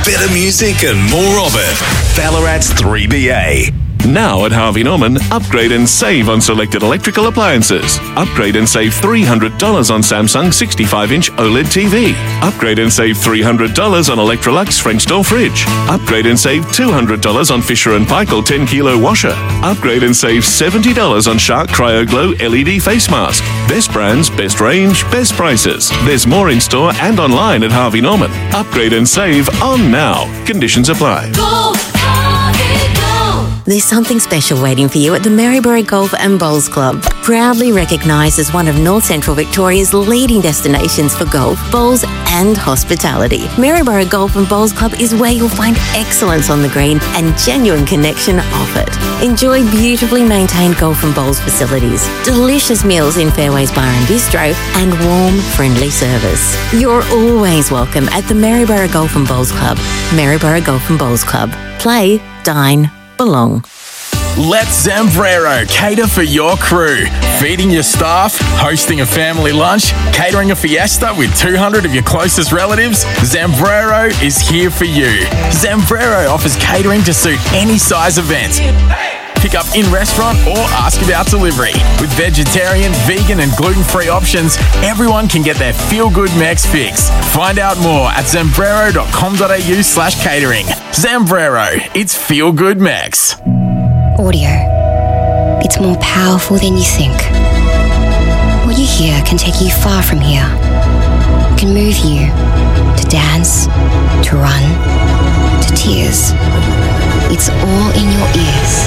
better music and more of it. Ballarat's 3BA. Now at Harvey Norman, upgrade and save on selected electrical appliances. Upgrade and save $300 on Samsung 65-inch OLED TV. Upgrade and save $300 on Electrolux French door fridge. Upgrade and save $200 on Fisher & Paykel 10-kilo washer. Upgrade and save $70 on Shark Cryo Glow LED face mask. Best brands, best range, best prices. There's more in store and online at Harvey Norman. Upgrade and save on now. Conditions apply. Go, Harvey, go! There's something special waiting for you at the Maryborough Golf and Bowls Club. Proudly recognised as one of North Central Victoria's leading destinations for golf, bowls and hospitality. Maryborough Golf and Bowls Club is where you'll find excellence on the green and genuine connection off it. Enjoy beautifully maintained golf and bowls facilities, delicious meals in Fairways Bar and Bistro, and warm, friendly service. You're always welcome at the Maryborough Golf and Bowls Club. Maryborough Golf and Bowls Club. Play, dine, belong. Let Zambrero cater for your crew. Feeding your staff, hosting a family lunch, catering a fiesta with 200 of your closest relatives, Zambrero is here for you. Zambrero offers catering to suit any size event. Pick up in-restaurant or ask about delivery. With vegetarian, vegan and gluten-free options, everyone can get their feel-good Mex fix. Find out more at zambrero.com.au/catering. Zambrero, it's feel-good Mex. Audio. It's more powerful than you think. What you hear can take you far from here. It can move you to dance, to run, to tears. It's all in your ears.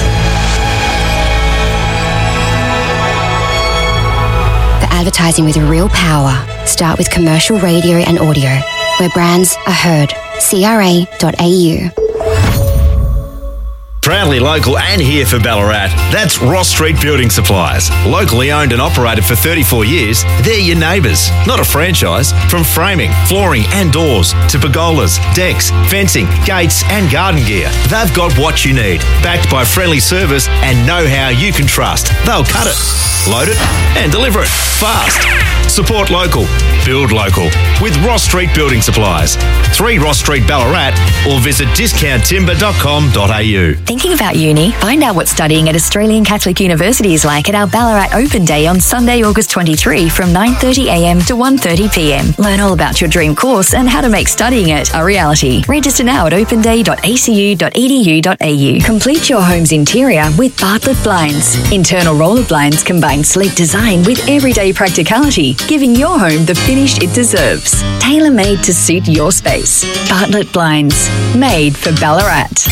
For advertising with real power, start with commercial radio and audio, where brands are heard. CRA.au. Proudly local and here for Ballarat. That's Ross Street Building Supplies. Locally owned and operated for 34 years, they're your neighbours, not a franchise. From framing, flooring and doors to pergolas, decks, fencing, gates and garden gear, they've got what you need. Backed by friendly service and know-how you can trust. They'll cut it, load it and deliver it fast. Support local, build local with Ross Street Building Supplies. 3 Ross Street, Ballarat, or visit discounttimber.com.au. Thinking about uni? Find out what studying at Australian Catholic University is like at our Ballarat Open Day on Sunday, August 23 from 9:30am to 1:30pm. Learn all about your dream course and how to make studying it a reality. Register now at openday.acu.edu.au. Complete your home's interior with Bartlett Blinds. Internal roller blinds combine sleek design with everyday practicality, giving your home the finish it deserves. Tailor-made to suit your space. Bartlett Blinds. Made for Ballarat.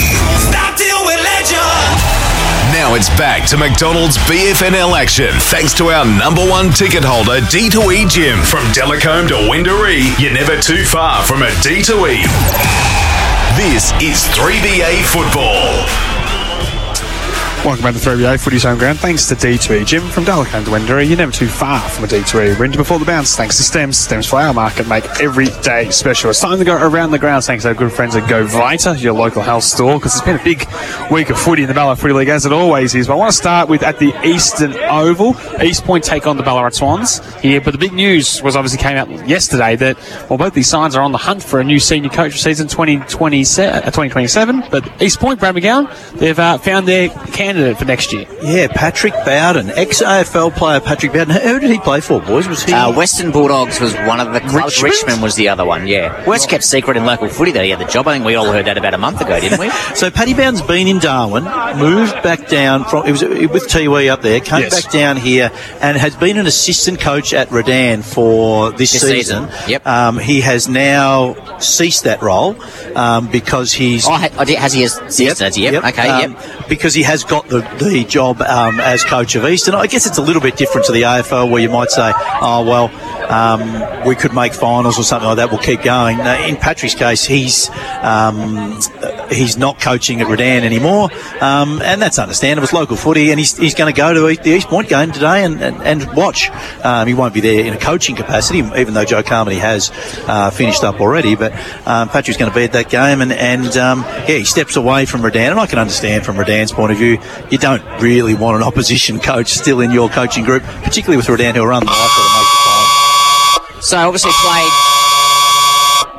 Now it's back to McDonald's BFNL action. Thanks to our #1 ticket holder, D2E Gym. From Delacombe to Windaree, you're never too far from a D2E. This is 3BA Football. Welcome back to 3BA Footy's Home Ground. Thanks to D2E Gym. From Delacombe to Windaree, you're never too far from a D2E. We're into Before the Bounce. Thanks to Stems. Stems Flower Market make every day special. It's time to go around the grounds thanks to our good friends at Go Vita, your local health store, because it's been a big week of footy in the Ballarat Footy League, as it always is. But I want to start with at the Eastern Oval. East Point take on the Ballarat Swans here. But the big news was obviously came out yesterday that, well, both these sides are on the hunt for a new senior coach for season 2027. But East Point, Brad McGowan, they've found their candidate for next year. Yeah, Patrick Bowden, ex-AFL player Patrick Bowden. Who did he play for, boys? Was he? Western Bulldogs was one of the clubs. Richmond was the other one, yeah. West kept secret in local footy that he had the job. I think we all heard that about a month ago, didn't we? So Paddy Bowden's been in Darwin, moved back down from, it was with Tiwi up there, came back down here and has been an assistant coach at Redan for this season. Yep. He has now ceased that role because he's... has he ceased it? Yep. Okay, yep. Because he has got the job as coach of Eastern. I guess it's a little bit different to the AFL where you might say, we could make finals or something like that, we'll keep going. In Patrick's case, he's not coaching at Redan anymore, and that's understandable. It's local footy, and he's going to go to the East Point game today and watch. He won't be there in a coaching capacity, even though Joe Carmody has finished up already, but Patrick's going to be at that game, and he steps away from Redan, and I can understand from Redan's point of view, you don't really want an opposition coach still in your coaching group, particularly with Redan, who are unlikely to make the final. So obviously played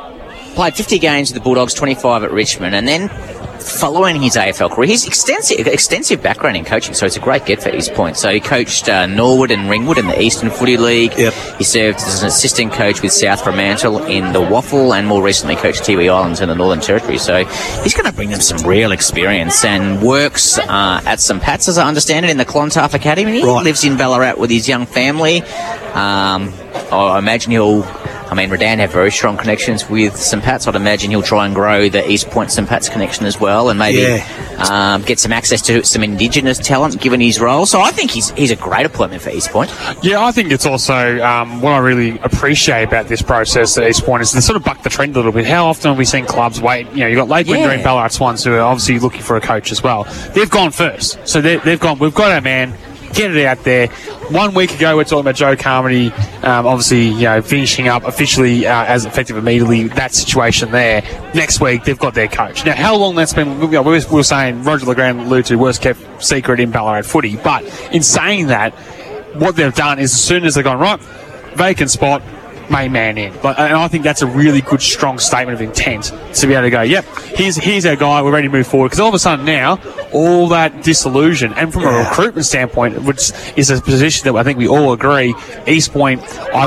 played 50 games with the Bulldogs, 25 at Richmond, and then following his AFL career, he's extensive background in coaching, so it's a great get for East Point. So he coached Norwood and Ringwood in the Eastern Footy League. Yep. He served as an assistant coach with South Fremantle in the Waffle, and more recently coached Tiwi Islands in the Northern Territory. So he's going to bring them some real experience, and works at St Pat's, as I understand it, in the Clontarf Academy. He lives in Ballarat with his young family. I imagine Redan have very strong connections with St Pat's. I'd imagine he'll try and grow the East Point St Pat's connection as well, and maybe get some access to some Indigenous talent given his role. So I think he's a great appointment for East Point. Yeah, I think it's also what I really appreciate about this process at East Point is to sort of buck the trend a little bit. How often have we seen clubs wait? You've got Lake Windermere and Ballarat Swans who are obviously looking for a coach as well. They've gone first, so they've gone. We've got our man. Get it out there. 1 week ago, we're talking about Joe Carmody, obviously, finishing up officially as effective immediately. That situation there. Next week, they've got their coach. Now, how long that's been? We were saying Roger Legrand alluded to worst kept secret in Ballarat footy, but in saying that, what they've done is as soon as they've gone right, vacant spot, main man in. And I think that's a really good, strong statement of intent to be able to go, yep, here's our guy, we're ready to move forward. Because all of a sudden now, all that disillusion, and from a recruitment standpoint, which is a position that I think we all agree, East Point,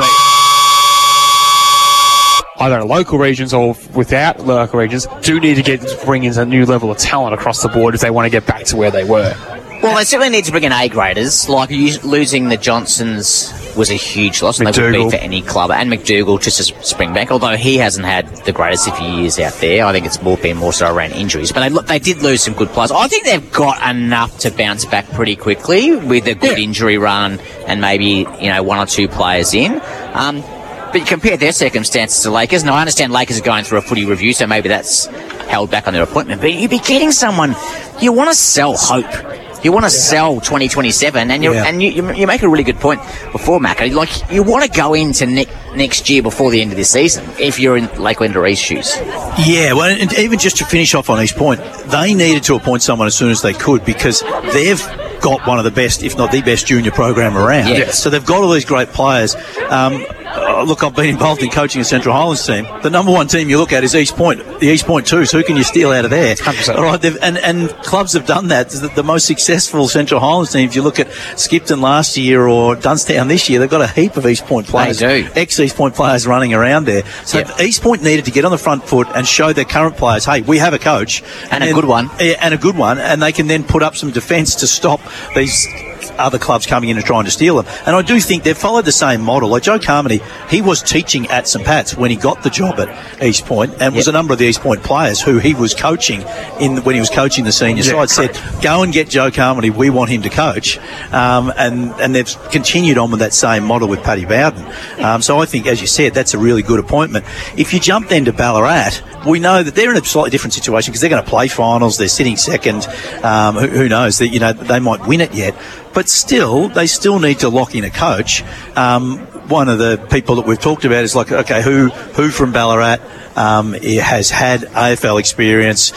either local regions or without local regions, do need to bring in a new level of talent across the board if they want to get back to where they were. Well, they certainly need to bring in A-graders. Like, losing the Johnsons was a huge loss, and they would be for any club. And McDougall, just as Springbank, although he hasn't had the greatest of years out there. I think it's been more so around injuries. But they did lose some good players. I think they've got enough to bounce back pretty quickly with a good injury run and maybe, one or two players in. But you compare their circumstances to Lakers, and I understand Lakers are going through a footy review, so maybe that's held back on their appointment. But you'd be getting someone, you want to sell hope. You want to sell 2027, and you make a really good point before, Macca. Like, you want to go into next year before the end of this season if you're in Lake Wendourie's shoes. Yeah, well, and even just to finish off on East Point, they needed to appoint someone as soon as they could because they've got one of the best, if not the best, junior program around. Yes. So they've got all these great players. Look, I've been involved in coaching a Central Highlands team. The number one team you look at is East Point, the East Point Twos. Who can you steal out of there? 100%. All right, and clubs have done that. The most successful Central Highlands team, if you look at Skipton last year or Dunstown this year, they've got a heap of East Point players. They do. Ex-East Point players running around there. So East Point needed to get on the front foot and show their current players, hey, we have a coach. And a good one. And a good one. And they can then put up some defence to stop these other clubs coming in and trying to steal them. And I do think they've followed the same model. Like Joe Carmody, he was teaching at St Pat's when he got the job at East Point, and was a number of the East Point players who he was coaching when he was coaching the senior side said, go and get Joe Carmody, we want him to coach. And they've continued on with that same model with Paddy Bowden. So I think, as you said, that's a really good appointment. If you jump then to Ballarat, we know that they're in a slightly different situation because they're going to play finals, they're sitting second. Who knows? They might win it yet. But still, they still need to lock in a coach. One of the people that we've talked about is like, okay, who from Ballarat has had AFL experience,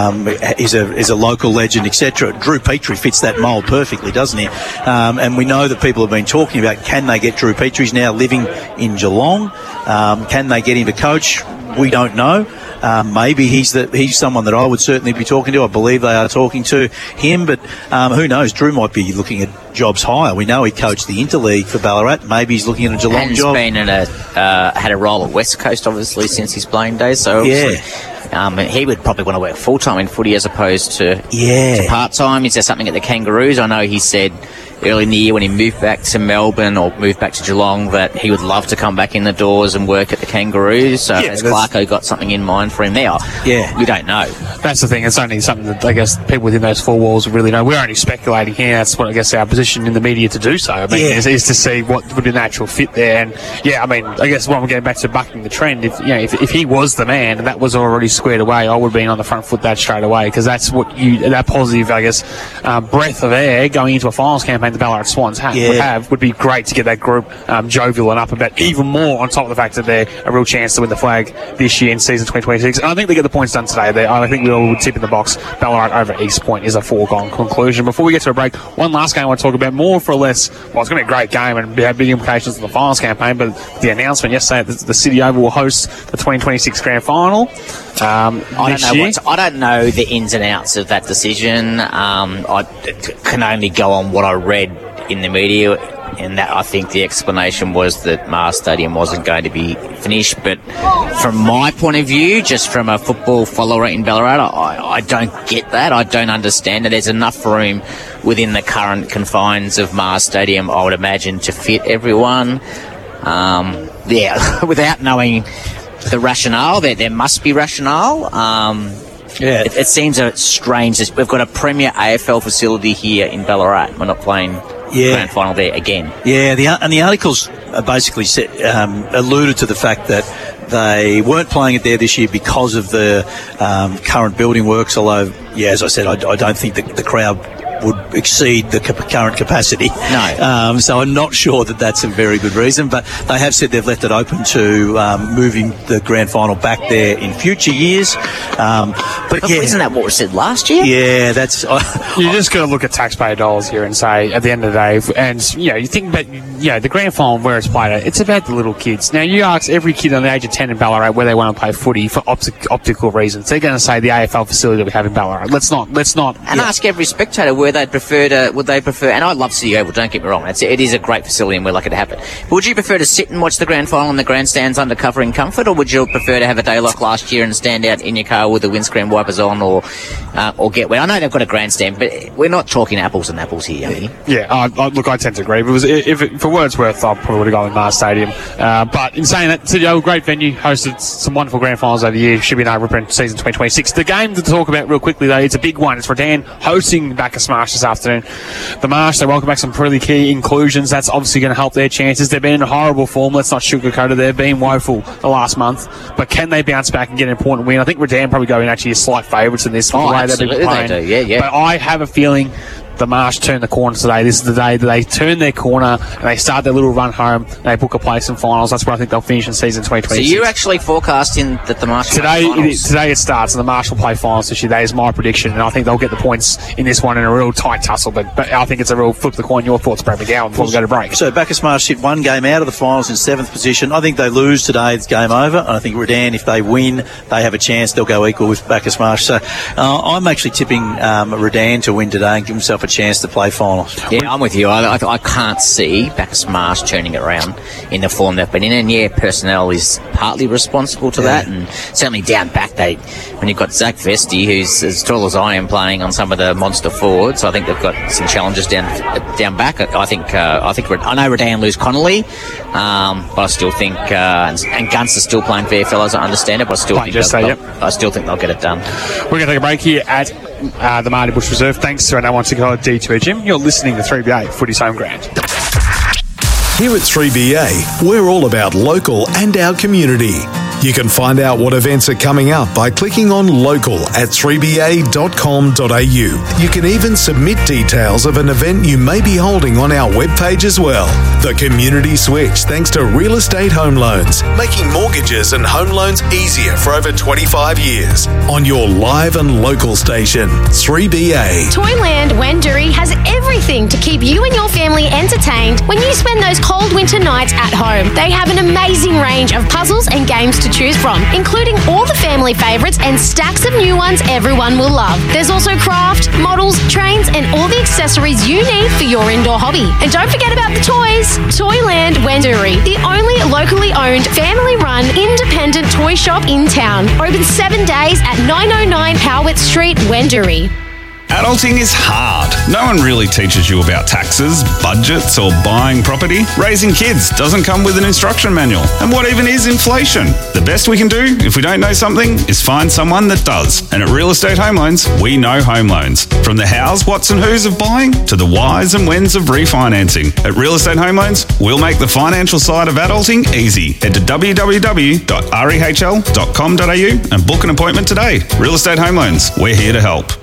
is a local legend, etc. Drew Petrie fits that mould perfectly, doesn't he? And we know that people have been talking about, can they get Drew Petrie? He's now living in Geelong. Can they get him to coach? We don't know. Maybe he's someone that I would certainly be talking to. I believe they are talking to him, but who knows? Drew might be looking at jobs higher. We know he coached the Interleague for Ballarat. Maybe he's looking at a Geelong job. And he's been had a role at West Coast, obviously, since his playing days. So he would probably want to work full-time in footy as opposed to part-time. Is there something at the Kangaroos? I know he said early in the year when he moved back to Melbourne or moved back to Geelong that he would love to come back in the doors and work at the Kangaroos. So has Clarko got something in mind for him there? Yeah. We don't know. That's the thing. It's only something that I guess people within those four walls really know. We're only speculating here. That's what I guess our position in the media to do so. I mean, is to see what would be a natural fit there. And I guess when we're getting back to bucking the trend, if he was the man and that was already squared away, I would have been on the front foot that straight away because that's what that positive, I guess, breath of air going into a finals campaign. the Ballarat Swans would be great to get that group jovial and up a bit, even more on top of the fact that they're a real chance to win the flag this year in season 2026. And I think they get the points done today. I think we all would tip in the box. Ballarat over East Point is a foregone conclusion. Before we get to a break, one last game I want to talk about, more for less. Well, it's going to be a great game and have big implications on the finals campaign, but the announcement yesterday that the City Oval will host the 2026 Grand Final. I don't know the ins and outs of that decision. I can only go on what I read in the media, and that I think the explanation was that Mars Stadium wasn't going to be finished. But from my point of view, just from a football follower in Ballarat, I don't get that. I don't understand it. There's enough room within the current confines of Mars Stadium, I would imagine, to fit everyone. Without knowing the rationale, there must be rationale. It seems strange. We've got a premier AFL facility here in Ballarat. We're not playing grand final there again. Yeah, the articles basically alluded to the fact that they weren't playing it there this year because of the current building works, although, as I said, I don't think the crowd would exceed the current capacity. No. So I'm not sure that that's a very good reason, but they have said they've left it open to moving the grand final back there in future years. But isn't that what was said last year? Yeah, that's... you just got to look at taxpayer dollars here and say, at the end of the day, and, you think about, the grand final where it's played at, it's about the little kids. Now, you ask every kid on the age of 10 in Ballarat where they want to play footy for optical reasons. They're going to say the AFL facility that we have in Ballarat. Let's not. And ask every spectator where would they prefer, and I love City Oval, don't get me wrong, it is a great facility and we're lucky to have it. But would you prefer to sit and watch the grand final in the grandstands under cover in comfort, or would you prefer to have a day like last year and stand out in your car with the windscreen wipers on, or get wet? I know they've got a grandstand, but we're not talking apples and apples here, are we? Yeah, look, I tend to agree. For what it's worth, I probably would have gone with Mars Stadium. But in saying that, City Oval, great venue, hosted some wonderful grand finals over the year, should be an over in season 2026. The game to talk about real quickly, though, it's a big one. It's Redan hosting Bacchus Marsh this afternoon. The Marsh, they welcome back some pretty key inclusions. That's obviously going to help their chances. They've been in horrible form. Let's not sugarcoat it. They've been woeful the last month. But can they bounce back and get an important win? I think Redan probably go in actually as slight favourites in this. Absolutely they do. Yeah. But I have a feeling the Marsh turn the corner today. This is the day that they turn their corner and they start their little run home. They book a place in finals. That's where I think they'll finish in season 2026. So you're actually forecasting that the Marsh today it starts and the Marsh will play finals this year. That is my prediction, and I think they'll get the points in this one in a real tight tussle. But I think it's a real flip the coin. Your thoughts, Brad McGowan, before we go to break. So Bacchus Marsh sit one game out of the finals in 7th position. I think they lose today. It's game over. And I think Redan, if they win, they have a chance. They'll go equal with Bacchus Marsh. So I'm actually tipping Redan to win today and give himself a chance to play finals. Yeah, I'm with you. I can't see Bacchus Marsh turning it around in the form they've been in. And personnel is partly responsible to that. And certainly down back, when you've got Zach Vesti, who's as tall as I am, playing on some of the monster forwards, I think they've got some challenges down back. I know Redan lose Connolly, but I still think and Gunts are still playing fair fellows. I understand it, but I still think they'll get it done. We're going to take a break here at the Marty Bush Reserve. Thanks to our number one ticket holder, D2E Jim. You're listening to 3BA Footy's Home Ground. Here at 3BA, we're all about local and our community. You can find out what events are coming up by clicking on local at 3ba.com.au. You can even submit details of an event you may be holding on our webpage as well. The Community Switch, thanks to Real Estate Home Loans, making mortgages and home loans easier for over 25 years. On your live and local station, 3BA. Toyland Wenduri has everything to keep you and your family entertained when you spend those cold winter nights at home. They have an amazing range of puzzles and games to choose from, including all the family favourites and stacks of new ones everyone will love. There's also craft, models, trains and all the accessories you need for your indoor hobby. And don't forget about the toys. Toyland Wenduri, the only locally owned, family-run, independent toy shop in town. Open 7 days at 909 Howitt Street, Wenduri. Adulting is hard. No one really teaches you about taxes, budgets, or buying property. Raising kids doesn't come with an instruction manual. And what even is inflation? The best we can do, if we don't know something, is find someone that does. And at Real Estate Home Loans, we know home loans. From the hows, whats and whos of buying to the whys and whens of refinancing. At Real Estate Home Loans, we'll make the financial side of adulting easy. Head to www.rehl.com.au and book an appointment today. Real Estate Home Loans, we're here to help.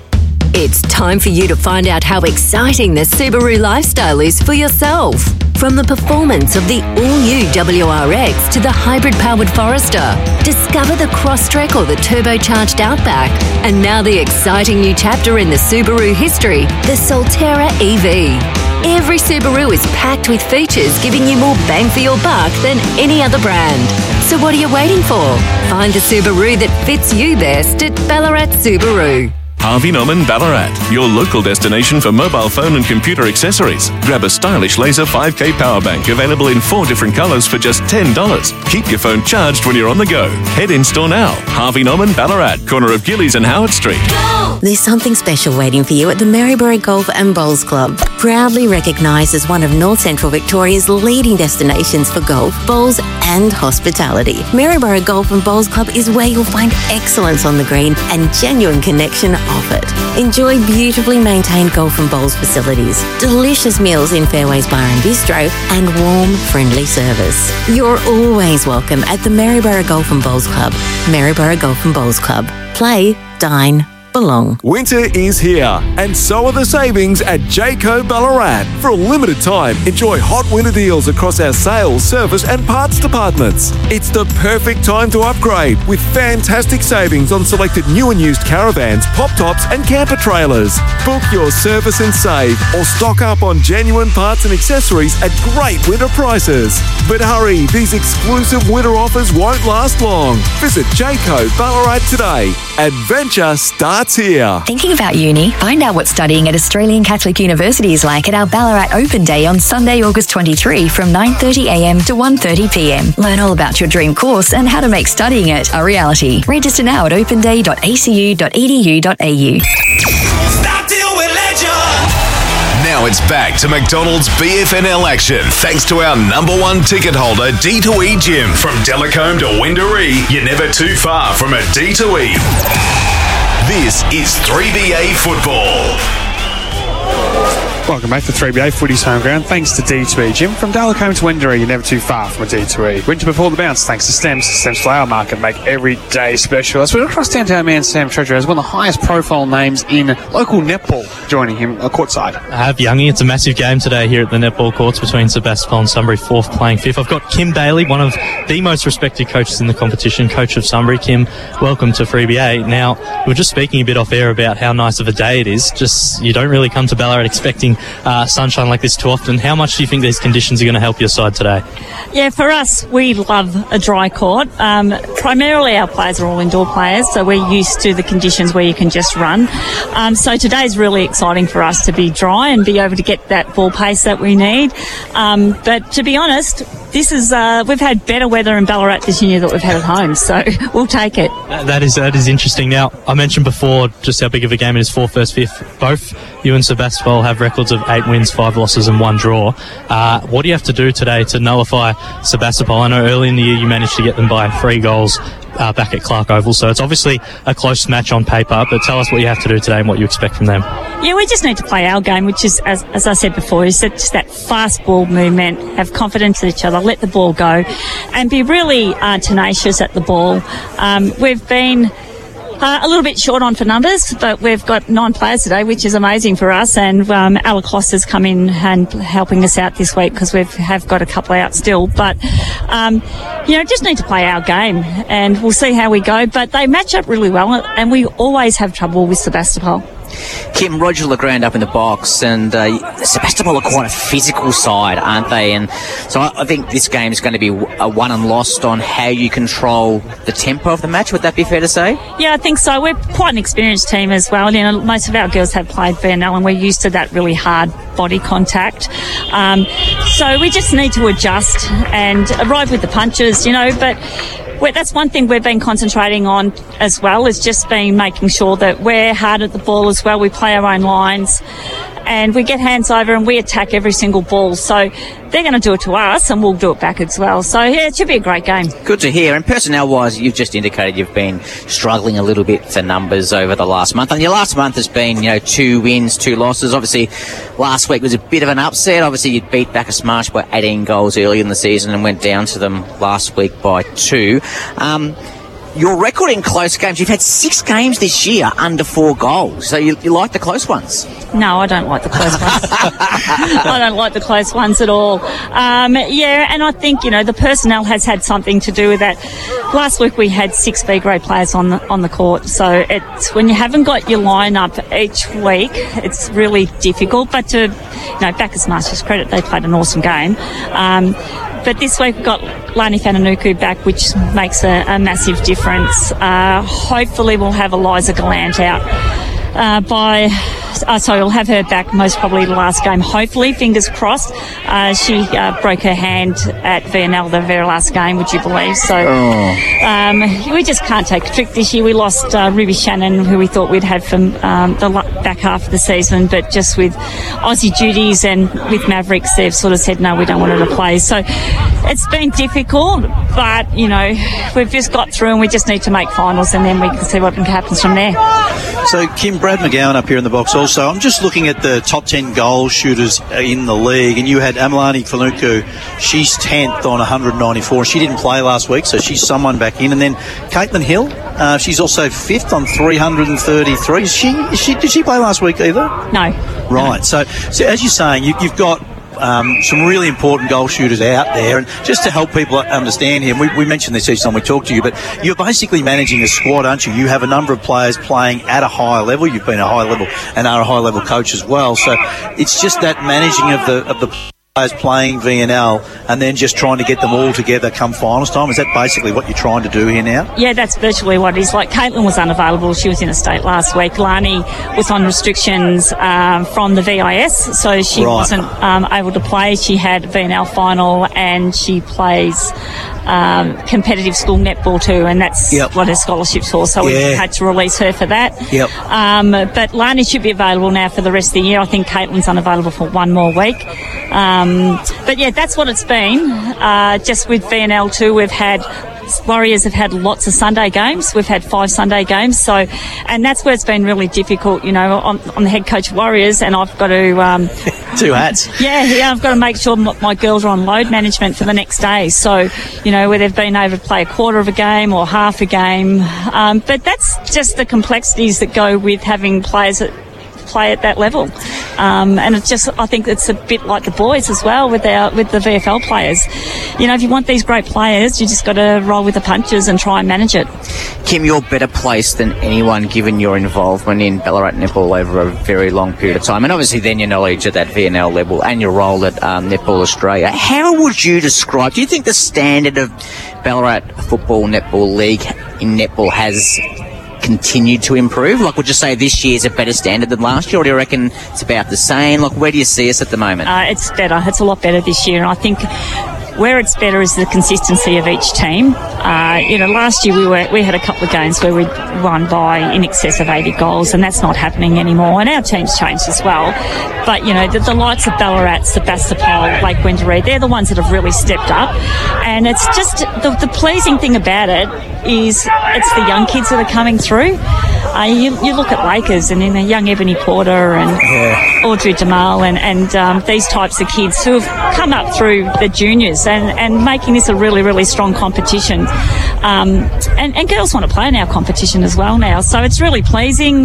It's time for you to find out how exciting the Subaru lifestyle is for yourself. From the performance of the all-new WRX to the hybrid-powered Forester, discover the Crosstrek or the turbocharged Outback, and now the exciting new chapter in the Subaru history, the Solterra EV. Every Subaru is packed with features giving you more bang for your buck than any other brand. So what are you waiting for? Find the Subaru that fits you best at Ballarat Subaru. Harvey Norman Ballarat, your local destination for mobile phone and computer accessories. Grab a stylish laser 5K power bank available in 4 different colours for just $10. Keep your phone charged when you're on the go. Head in store now. Harvey Norman Ballarat, corner of Gillies and Howard Street. There's something special waiting for you at the Maryborough Golf and Bowls Club. Proudly recognised as one of North Central Victoria's leading destinations for golf, bowls and hospitality. Maryborough Golf and Bowls Club is where you'll find excellence on the green and genuine connection off it. Enjoy beautifully maintained golf and bowls facilities, delicious meals in Fairways Bar and Bistro, and warm, friendly service. You're always welcome at the Maryborough Golf and Bowls Club. Maryborough Golf and Bowls Club. Play, dine, belong. Winter is here, and so are the savings at Jayco Ballarat. For a limited time, enjoy hot winter deals across our sales, service and parts departments. It's the perfect time to upgrade with fantastic savings on selected new and used caravans, pop tops and camper trailers. Book your service and save, or stock up on genuine parts and accessories at great winter prices. But hurry, these exclusive winter offers won't last long. Visit Jayco Ballarat today. Adventure starts here. Thinking about uni? Find out what studying at Australian Catholic University is like at our Ballarat Open Day on Sunday, August 23 from 9:30am to 1:30pm. Learn all about your dream course and how to make studying it a reality. Register now at openday.acu.edu.au. Now it's back to McDonald's BFNL action. Thanks to our number one ticket holder, D2E Gym. From Delacombe to Windaree, you're never too far from a D2E. This is 3BA Football. Welcome back to 3BA Footy's home ground. Thanks to D2E Gym. From Delacombe to Windaree, you're never too far from a D2E. Winter before the bounce, thanks to Stems. Stems Flower Market make every day special. As we look across down to our man Sam Treasurer, as one of the highest profile names in local netball, joining him courtside. I have Youngie. It's a massive game today here at the netball courts between Sebastopol and Sunbury, 4th playing 5th. I've got Kim Bailey, one of the most respected coaches in the competition, coach of Sunbury. Kim, welcome to 3BA. Now, we were just speaking a bit off air about how nice of a day it is. Just, you don't really come to Ballarat expecting sunshine like this too often. How much do you think these conditions are going to help your side today? Yeah, for us, we love a dry court. Primarily our players are all indoor players, so we're used to the conditions where you can just run. So today's really exciting for us to be dry and be able to get that ball pace that we need. But to be honest, this is we've had better weather in Ballarat this year that we've had at home, so we'll take it. That is interesting. Now, I mentioned before just how big of a game it is for 1st, 5th. Both you and Sebastopol have records of 8 wins, 5 losses and 1 draw. What do you have to do today to nullify Sebastopol? I know early in the year you managed to get them by 3 goals back at Clark Oval, so it's obviously a close match on paper, but tell us what you have to do today and what you expect from them. Yeah, we just need to play our game, which is, as I said before, is just that fast ball movement, have confidence in each other, let the ball go, and be really tenacious at the ball. We've been a little bit short on for numbers, but we've got 9 players today, which is amazing for us. And Alec Kloster's come in and helping us out this week because we have got a couple out still. But, just need to play our game and we'll see how we go. But they match up really well and we always have trouble with Sebastopol. Kim, Roger Legrand up in the box, and Sebastopol are quite a physical side, aren't they? And so I think this game is going to be a won and lost on how you control the tempo of the match. Would that be fair to say? Yeah, I think so. We're quite an experienced team as well. You know, most of our girls have played VNL and we're used to that really hard body contact. So we just need to adjust and arrive with the punches, but that's one thing we've been concentrating on as well, is just been making sure that we're hard at the ball as well. We play our own lines and we get hands over and we attack every single ball. So they're going to do it to us and we'll do it back as well. So, yeah, it should be a great game. Good to hear. And personnel-wise, you've just indicated you've been struggling a little bit for numbers over the last month. And your last month has been, 2 wins, 2 losses. Obviously, last week was a bit of an upset. Obviously, you beat Bacchus Smash by 18 goals early in the season and went down to them last week by 2. your record in close games, you've had 6 games this year under 4 goals. So you like the close ones? No, I don't like the close ones. I don't like the close ones at all. Yeah, and I think, the personnel has had something to do with that. Last week we had 6 B-grade players on the court, so it's when you haven't got your lineup each week, it's really difficult. But to back as Masters credit, they played an awesome game. But this week we've got Lani Fananuku back, which makes a massive difference. Hopefully we'll have Eliza Gallant out we'll have her back most probably the last game. Hopefully, fingers crossed. She broke her hand at VNL the very last game, would you believe? So we just can't take a trick this year. We lost Ruby Shannon, who we thought we'd have from the back half of the season, but just with Aussie duties and with Mavericks, they've sort of said, no, we don't want her to play. So it's been difficult, but, we've just got through and we just need to make finals and then we can see what happens from there. So, Kim, Brad McGowan up here in the box also. I'm just looking at the top 10 goal shooters in the league, and you had Amalani Fanuku. She's 10th on 194. She didn't play last week, so she's someone back in. And then Caitlin Hill, she's also 5th on 333. Did she play last week either? No. Right. No. So as you're saying, you've got some really important goal shooters out there, and just to help people understand here, we mention this each time we talk to you, but you're basically managing a squad, aren't you? You have a number of players playing at a higher level. You've been a high level and are a high level coach as well, so it's just that managing of the players playing VNL and then just trying to get them all together come finals time. Is that basically what you're trying to do here now? Yeah, that's virtually what it is. Like, Caitlin was unavailable. She was in a state last week. Lani was on restrictions from the VIS, so she wasn't able to play. She had VNL final and she plays competitive school netball too, and that's what her scholarship's for, so we had to release her for that. But Lani should be available now for the rest of the year. I think Caitlin's unavailable for 1 more week. But yeah, that's what it's been. Just with VNL too, Warriors have had lots of Sunday games. We've had 5 Sunday games, and that's where it's been really difficult, on the head coach of Warriors, and I've got to 2 hats. Yeah, I've got to make sure my girls are on load management for the next day. So, where they've been able to play a quarter of a game or half a game. But that's just the complexities that go with having players that play at that level. And I think it's a bit like the boys as well with the VFL players. If you want these great players, you just got to roll with the punches and try and manage it. Kim, you're better placed than anyone given your involvement in Ballarat netball over a very long period of time, and obviously then your knowledge at that VNL level and your role at Netball Australia. How would you describe, do you think the standard of Ballarat Football Netball League in netball has continued to improve? Like, would you say this year's a better standard than last year, or do you reckon it's about the same? Like, where do you see us at the moment? It's better. It's a lot better this year, and I think where it's better is the consistency of each team. Last year we had a couple of games where we won by in excess of 80 goals, and that's not happening anymore. And our team's changed as well. But the likes of Ballarat, Sebastopol, Lake Wendouree, they're the ones that have really stepped up. And it's just the pleasing thing about it is it's the young kids that are coming through. You look at Lakers and young Ebony Porter and Audrey Jamal and these types of kids who have come up through the juniors and making this a really, really strong competition. And girls want to play in our competition as well now. So it's really pleasing.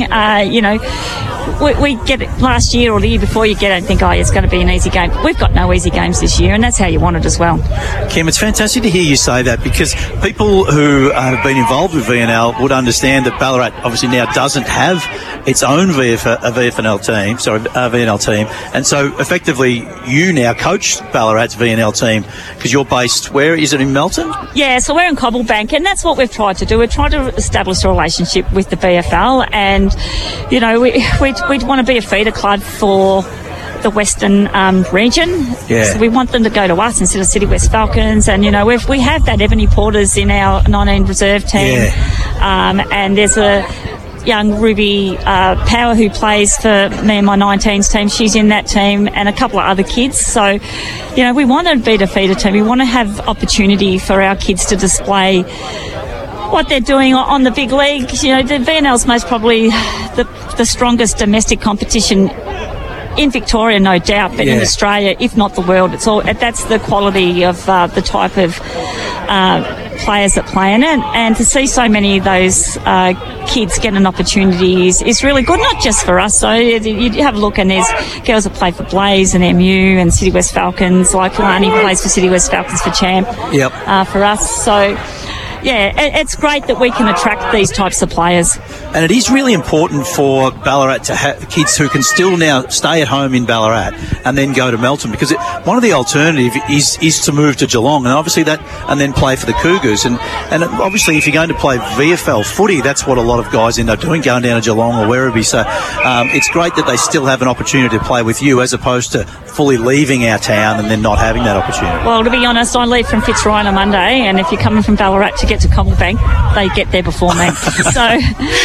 We get it last year or the year before, you get it and think, it's going to be an easy game. We've got no easy games this year, and that's how you want it as well. Kim, it's fantastic to hear you say that, because people who have been involved with VNL would understand that Ballarat obviously now doesn't have its own VNL team, and so effectively you now coach Ballarat's VNL team because you're based, where is it, in Melton? Yeah, so we're in Cobblebank, and that's what we've tried to do. We've tried to establish a relationship with the BFL, and we'd want to be a feeder club for the Western region. So we want them to go to us instead of City West Falcons, and we have that Ebony Porters in our 19 reserve team, and there's a young Ruby Power who plays for me and my 19s team. She's in that team, and a couple of other kids. So we want to be the feeder team. We want to have opportunity for our kids to display what they're doing on the big league. The VNL's most probably the strongest domestic competition in Victoria, no doubt, but in Australia, if not the world. That's the quality of the type of players that play in it, and to see so many of those kids get an opportunity is really good, not just for us. So you have a look, and there's girls that play for Blaze and MU and City West Falcons, like Kalani plays for City West Falcons for Champ for us. So yeah, it's great that we can attract these types of players. And it is really important for Ballarat to have kids who can still now stay at home in Ballarat and then go to Melton, because one of the alternative is to move to Geelong, and obviously that, and then play for the Cougars. And obviously if you're going to play VFL footy, that's what a lot of guys end up doing, going down to Geelong or Werribee. So it's great that they still have an opportunity to play with you, as opposed to fully leaving our town and then not having that opportunity. Well, to be honest, I leave from Fitzroy on Monday, and if you're coming from Ballarat to get to Commonwealth, they get there before me. So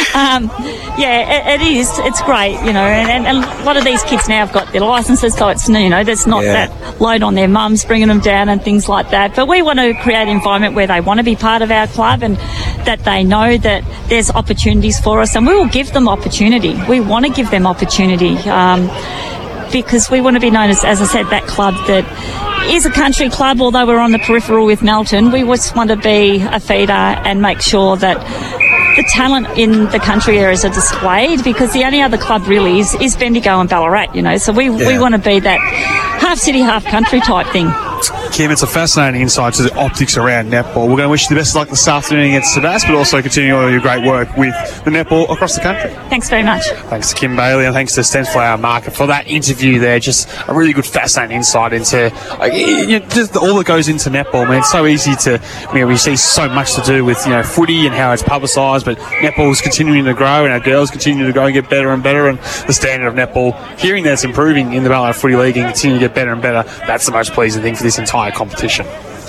it is. It's great, you know, and a lot of these kids now have got their licences, so it's, you know, there's not that load on their mums bringing them down and things like that. But we want to create an environment where they want to be part of our club, and that they know that there's opportunities for us, and we will give them opportunity. We want to give them opportunity because we want to be known as I said, that club that is a country club. Although we're on the peripheral with Melton, we just want to be a feeder and make sure that the talent in the country areas are displayed, because the only other club really is Bendigo and Ballarat, you know. So we want to be that half city, half country type thing. Kim, it's a fascinating insight to the optics around netball. We're going to wish you the best of luck this afternoon against Sebas, but also continue all your great work with the netball across the country. Thanks very much. Thanks to Kim Bailey, and thanks to Stems Flower Market for that interview there. Just a really good, fascinating insight into just all that goes into netball. Man, it's so easy to, we see so much to do with, footy and how it's publicised, but netball is continuing to grow, and our girls continue to grow and get better and better, and the standard of netball, hearing that it's improving in the Ballarat Footy League and continue to get better and better, that's the most pleasing thing for this entire competition.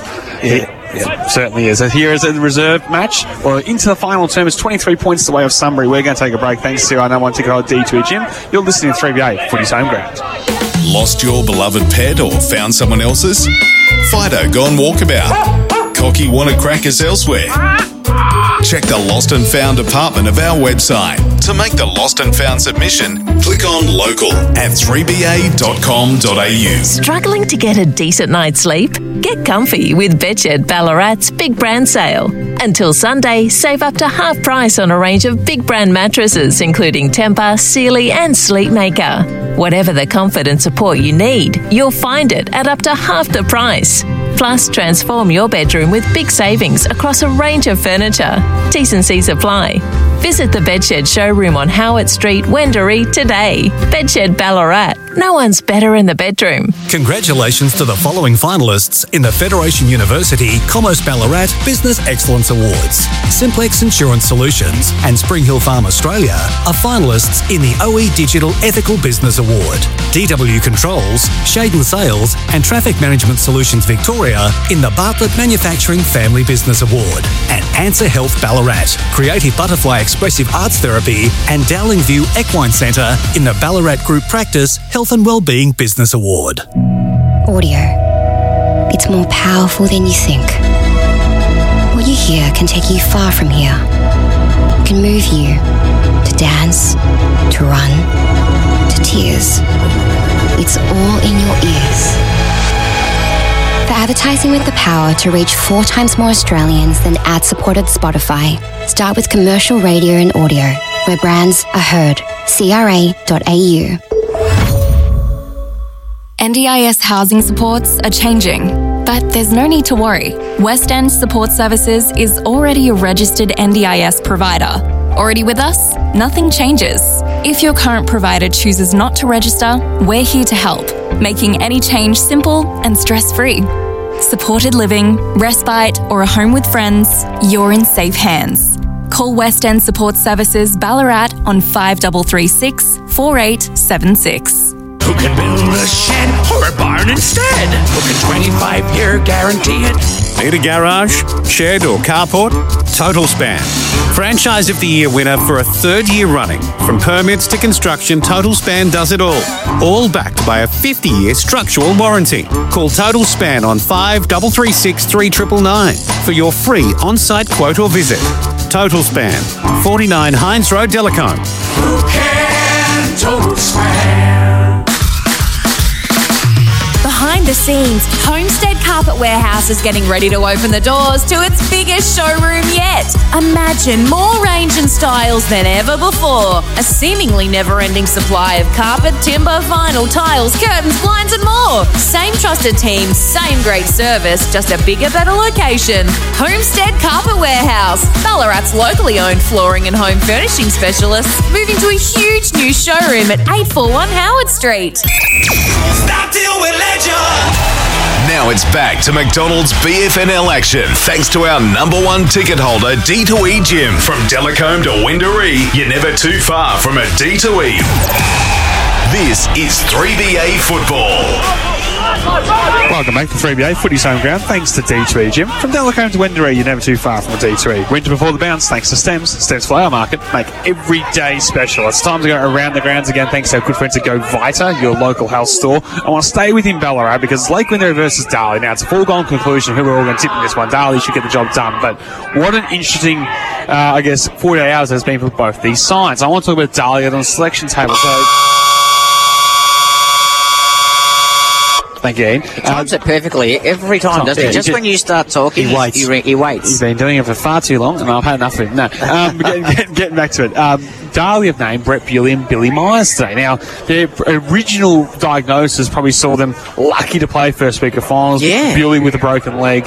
Yeah, certainly is. Here is a reserve match. Well, into the final term is 23 points away of Sunbury. We're going to take a break. Thanks to our number one ticket holder, D2E Jim. You're listening to 3BA Footy's Home Ground. Lost your beloved pet or found someone else's? Fido gone walkabout. Cocky wanted crackers elsewhere? Check the Lost and Found department of our website. To make the Lost and Found submission, click on local at 3ba.com.au. Struggling to get a decent night's sleep? Get comfy with Bedshed Ballarat's Big Brand Sale. Until Sunday, save up to half price on a range of big brand mattresses, including Tempur, Sealy and Sleepmaker. Whatever the comfort and support you need, you'll find it at up to half the price. Plus, transform your bedroom with big savings across a range of furniture. T's and C's apply. Visit the Bedshed showroom on Howard Street, Wendouree today. Bedshed Ballarat. No one's better in the bedroom. Congratulations to the following finalists in the Federation University Commerce Ballarat Business Excellence Awards. Simplex Insurance Solutions and Spring Hill Farm Australia are finalists in the OE Digital Ethical Business Award. DW Controls, Shaden Sales and Traffic Management Solutions Victoria in the Bartlett Manufacturing Family Business Award. And Answer Health Ballarat, Creative Butterfly Expressive Arts Therapy and Dowling View Equine Centre in the Ballarat Group Practice Health and Wellbeing Business Award. Audio. It's more powerful than you think. What you hear can take you far from here. It can move you to dance, to run, to tears. It's all in your ears. For advertising with the power to reach 4 times more Australians than ad-supported Spotify, start with commercial radio and audio, where brands are heard. CRA.au. NDIS housing supports are changing, but there's no need to worry. West End Support Services is already a registered NDIS provider. Already with us? Nothing changes. If your current provider chooses not to register, we're here to help, making any change simple and stress-free. Supported living, respite, or a home with friends, you're in safe hands. Call West End Support Services Ballarat on 5336 4876. Who can build a shed or a barn instead? Who can 25-year guarantee it? Need a garage, shed or carport? Total Span. Franchise of the Year winner for a 3rd year running. From permits to construction, Total Span does it all. All backed by a 50-year structural warranty. Call Total Span on 5336 3999 for your free on-site quote or visit. Total Span, 49 Hines Road, Delacombe. Who can Total Span? Behind Behind the scenes, Homestead Carpet Warehouse is getting ready to open the doors to its biggest showroom yet. Imagine more range and styles than ever before. A seemingly never-ending supply of carpet, timber, vinyl, tiles, curtains, blinds and more. Same trusted team, same great service, just a bigger, better location. Homestead Carpet Warehouse, Ballarat's locally owned flooring and home furnishing specialists, moving to a huge new showroom at 841 Howard Street. Stop till we let you. Now it's back to McDonald's BFNL action thanks to our number one ticket holder, D2E Gym. From Delacombe to Windaree, you're never too far from a D2E. This is 3BA football. Welcome back to 3BA Footy's Home Ground, thanks to D2E Gym. From Delacombe to Windaree, you're never too far from a D2E. Winter before the bounce, thanks to Stems Flower Market, make every day special. It's time to go around the grounds again, thanks to our good friends at Go Vita, your local health store. I want to stay within Ballarat because it's Lake Windaree versus Darley. Now, it's a foregone conclusion who we're all going to tip in this one. Darley should get the job done, but what an interesting, 48 hours has been for both these sides. I want to talk about Darley on the selection table. So, thank you, Ian. He times it perfectly every time, doesn't he? Just when you start talking, he waits. He waits. He's been doing it for far too long, and I've had enough of him. No, getting back to it. Darley have named Brett Bewley and Billy Myers today. Now, their original diagnosis probably saw them lucky to play first week of finals. Yeah. Bewley with a broken leg,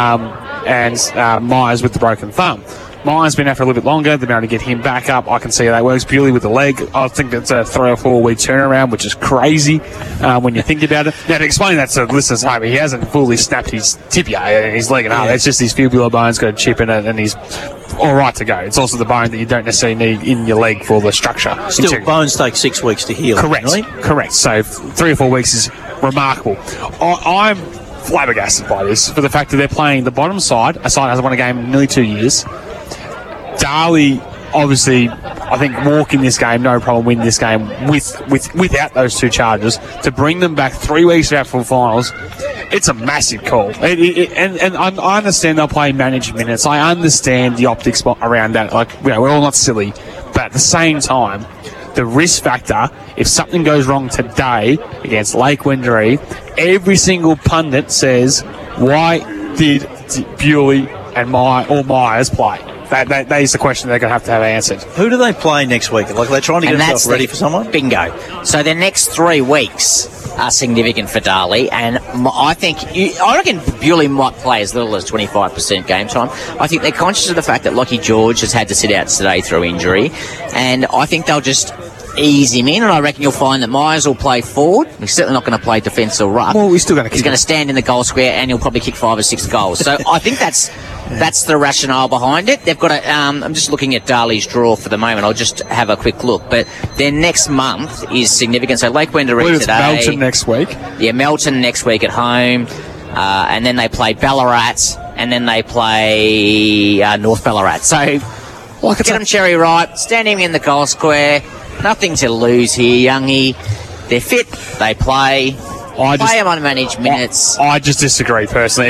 and Myers with the broken thumb. Myers been out for a little bit longer. They're able to get him back up. I can see how that works. Bewley with the leg. I think it's a 3 or 4 week turnaround, which is crazy when you think about it. Now, to explain that to listeners, he hasn't fully snapped his tibia, his leg and arm. It's just his fibular bone's got a chip in it, and he's all right to go. It's also the bone that you don't necessarily need in your leg for the structure. Still, bones take 6 weeks to heal. Correct. Really? Correct. So 3 or 4 weeks is remarkable. I'm flabbergasted by this for the fact that they're playing the bottom side. A side hasn't won a game in nearly 2 years. Darley, obviously, I think walking this game, no problem winning this game without those 2 charges. To bring them back 3 weeks out for finals, it's a massive call. And I understand they'll play managed minutes. I understand the optics around that. We're all not silly. But at the same time, the risk factor, if something goes wrong today against Lake Windaree, every single pundit says, why did Bewley and Myers play? That is the question they're going to have answered. Who do they play next week? They're trying to get themselves ready for someone? Bingo. So their next 3 weeks are significant for Darley, and I reckon Bewley might play as little as 25% game time. I think they're conscious of the fact that Lockie George has had to sit out today through injury, and I think they'll just ease him in, and I reckon you'll find that Myers will play forward. He's certainly not going to play defence or ruck. Well, he's still going to He's going to stand in the goal square, and he'll probably kick 5 or 6 goals. So I think that's the rationale behind it. They've got I'm just looking at Darley's draw for the moment. I'll just have a quick look. But their next month is significant. So Lake Windaree today. Melton next week. Yeah, Melton next week at home. And then they play Ballarat. And then they play North Ballarat. So get them cherry ripe. Stand him in the goal square. Nothing to lose here, Youngie. They're fit. They play. Play them on managed minutes. I just disagree personally.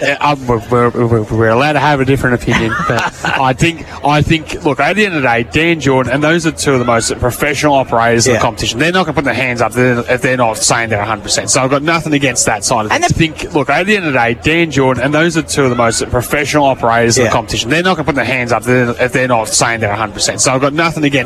We're allowed to have a different opinion, but I think. Look, at the end of the day, Dan Jordan, and those are 2 of the most professional operators in the competition. They're not going to put their hands up if they're not saying they're 100%. So I've got nothing against that side of things. Look, at the end of the day, Dan Jordan, and those are 2 of the most professional operators in the competition. They're not going to put their hands up if they're not saying they're 100%. So I've got nothing against